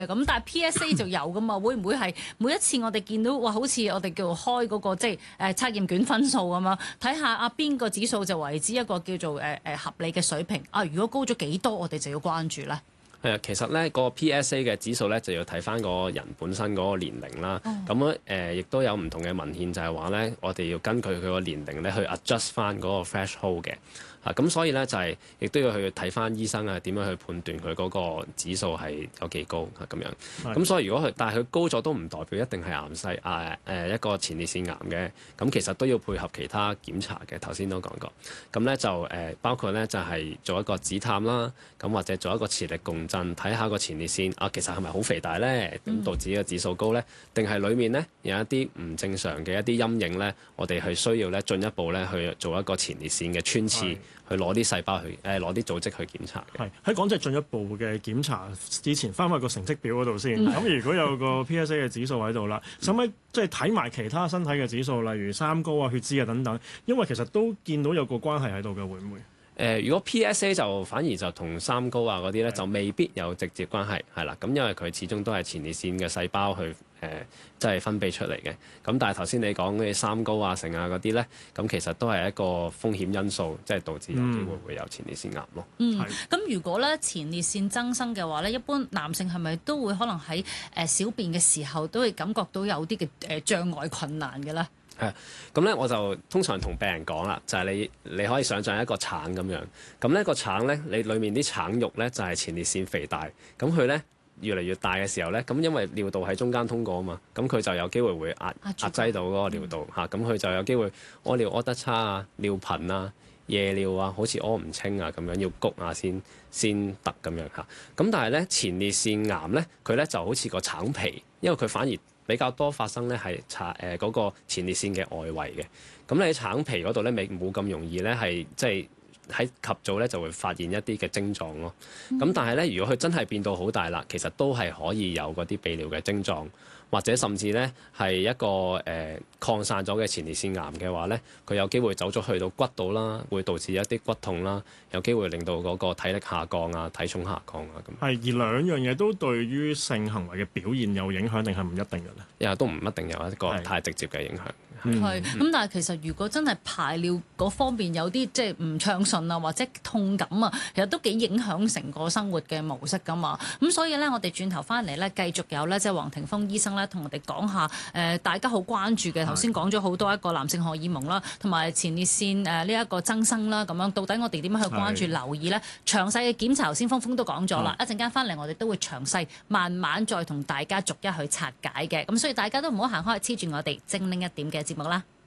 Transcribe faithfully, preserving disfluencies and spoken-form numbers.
咁但係 P S A 就有噶嘛？會唔會係每一次我哋見到哇，好似我哋叫做開嗰個即係誒測驗卷分數咁樣，睇下啊邊個指數就為之一個叫做誒誒合理嘅水平啊？如果高咗幾多，我哋就要關注咧。 係啊，其實咧個 P S A 嘅指數咧就要睇翻個人本身嗰個年齡啦。咁咧誒，亦都有唔同嘅文獻就係話咧，我哋要根據佢個年齡咧去 adjust 翻嗰個 threshold 嘅。啊，咁所以咧就係、是、亦都要去睇翻醫生啊點樣去判斷佢嗰個指數係有幾高啊咁樣。咁的所以如果佢但係佢高咗都唔代表一定係癌細啊誒一個前列腺癌嘅。咁其實都要配合其他檢查嘅。頭先都講過。咁咧就誒、呃、包括咧就係、是、做一個指探啦，咁或者做一個磁力共振，睇下個前列腺啊其實係咪好肥大咧？咁導致個指數高咧？定係裡面咧有一啲唔正常嘅一啲陰影咧？我哋係需要咧進一步咧去做一個前列腺嘅穿刺。去攞啲細胞去誒攞啲組織去檢查嘅。係喺講即係進一步嘅檢查之前，翻返個成績表嗰度先。咁、嗯、如果有個 P S A 嘅指數喺度啦，使唔使即係睇埋其他身體嘅指數，例如三高啊、血脂啊等等？因為其實都見到有個關係喺度嘅，會唔會？誒、 呃，如果 P S A 就反而就同三高啊嗰啲咧，的就未必有直接關係，係啦。咁因為佢始終都係前列腺嘅細胞去。誒，即係、呃、分泌出嚟嘅。咁但係頭先你講嘅三高啊、成啊嗰啲咧，咁其實都係一個風險因素，即係導致有機會會有前列腺癌咯。 嗯，咁是如果咧前列腺增生嘅話咧，一般男性係咪都會可能喺誒小便嘅時候都會感覺到有啲嘅誒障礙困難嘅咧？ 係，咁咧我就通常同病人講啦，就係、是、你你可以想像一個橙咁樣，咁呢個橙咧，你裡面啲橙肉咧就係前列腺肥大，咁佢咧。越嚟越大嘅時候咧，咁因為尿道喺中間通過啊嘛，咁佢就有機會會壓壓擠到嗰個尿道嚇，咁佢、嗯、就有機會屙尿屙得差啊、尿頻啊、夜尿啊，好似屙唔清啊咁樣，要谷啊先先得咁樣嚇。咁但係咧前列腺癌咧，佢咧就好似個橙皮，因為佢反而比較多發生咧係橙誒嗰個前列腺嘅外圍嘅。咁你喺橙皮嗰度咧，未冇咁容易咧係即係。喺及早咧就會發現一啲嘅症狀咯，咁、嗯、但係咧如果佢真係變到好大啦，其實都係可以有嗰啲泌尿嘅症狀，或者甚至咧係一個誒、呃、擴散咗嘅前列腺癌嘅話咧，佢有機會走咗去到骨度啦，會導致一啲骨痛啦，有機會令到嗰個體力下降啊、體重下降啊咁。係，而兩樣嘢都對於性行為嘅表現有影響定係唔一定嘅咧？又都唔一定有一個太直接嘅影響。 係，咁但係其實如果真係排尿嗰方面有啲即係唔暢順啊，或者痛感啊，其實都幾影響成個生活嘅模式噶嘛。咁所以咧，我哋轉頭翻嚟咧，繼續有咧即係黃庭鋒醫生咧，同我哋講下誒、呃、大家好關注嘅，頭先講咗好多一個男性荷爾蒙啦，同埋前列腺誒呢一個增生啦，咁樣到底我哋點樣去關注、留意咧？詳細嘅檢查，頭先鋒鋒都講咗啦，一陣間翻嚟我哋都會詳細慢慢再同大家逐一去拆解嘅。咁所以大家都唔好行開，黐住我哋精靈一點嘅節目啦。